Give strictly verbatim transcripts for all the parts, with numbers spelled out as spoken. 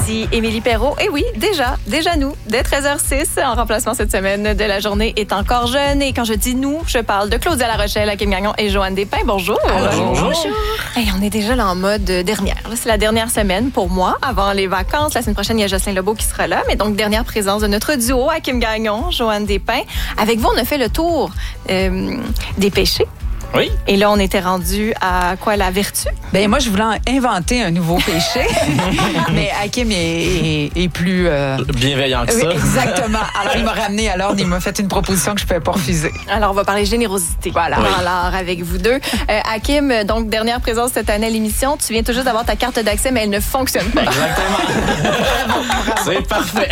Ici Émilie Perrault. Et oui, déjà, déjà nous, dès treize heures six, en remplacement cette semaine de La journée est encore jeune. Et quand je dis nous, je parle de Claudia Larochelle, Hakim Gagnon et Joanne Despins. Bonjour. Bonjour. Bonjour. Hey, on est déjà là en mode dernière. Là, c'est la dernière semaine pour moi, avant les vacances. La semaine prochaine, il y a Jocelyn Lebeau qui sera là. Mais donc, dernière présence de notre duo, Hakim Gagnon, Joanne Despins. Avec vous, on a fait le tour euh, des péchés. Oui. Et là, on était rendu à quoi, la vertu? Ben moi, je voulais inventer un nouveau péché, mais Hakim est, est, est plus... Euh... bienveillant que ça. Oui, exactement. Alors, il m'a ramené à l'ordre, il m'a fait une proposition que je ne pouvais pas refuser. Alors, on va parler générosité. Voilà. Oui. Alors, avec vous deux. Euh, Hakim, donc, dernière présence cette année à l'émission. Tu viens tout juste d'avoir ta carte d'accès, mais elle ne fonctionne pas. Exactement. C'est parfait.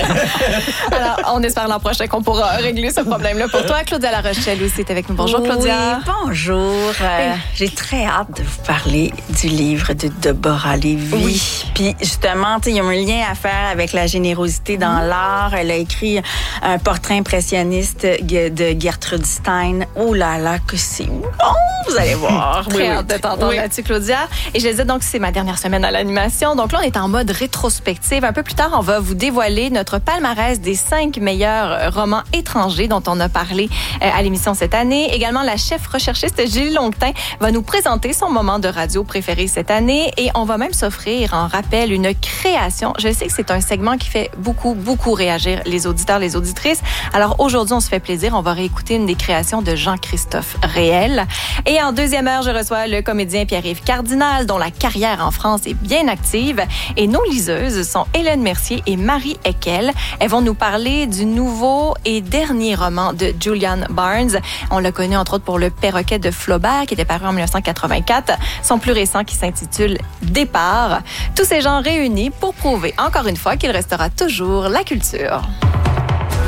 Alors, on espère l'an prochain qu'on pourra régler ce problème-là pour toi. Claudia Larochelle aussi est avec nous. Bonjour, Claudia. Oui, bonjour. Euh, j'ai très hâte de vous parler du livre de Deborah Lévy. Oui. Puis justement, il y a un lien à faire avec la générosité dans mmh. l'art. Elle a écrit un portrait impressionniste de Gertrude Stein. Oh là là, que c'est bon, vous allez voir. Très oui, hâte oui. de t'entendre oui. là-dessus, Claudia. Et je disais donc c'est ma dernière semaine à l'animation. Donc là, on est en mode rétrospective. Un peu plus tard, on va vous dévoiler notre palmarès des cinq meilleurs romans étrangers dont on a parlé à l'émission cette année. Également, la chef recherchiste Julie Longtin va nous présenter son moment de radio préféré cette année et on va même s'offrir en rappel une création. Je sais que c'est un segment qui fait beaucoup, beaucoup réagir les auditeurs, les auditrices. Alors aujourd'hui, on se fait plaisir. On va réécouter une des créations de Jean-Christophe Réel. Et en deuxième heure, je reçois le comédien Pierre-Yves Cardinal, dont la carrière en France est bien active. Et nos liseuses sont Hélène Mercier et Marie Eckel. Elles vont nous parler du nouveau et dernier roman de Julian Barnes. On l'a connu entre autres pour Le Perroquet de Flaubert, qui était paru en dix-neuf cent quatre-vingt-quatre. Son plus récent qui s'intitule Départ. Tous ces gens réunis pour prouver encore une fois qu'il restera toujours la culture.